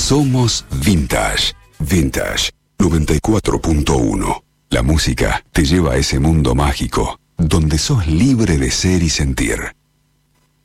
Somos Vintage. Vintage 94.1. La música te lleva a ese mundo mágico donde sos libre de ser y sentir.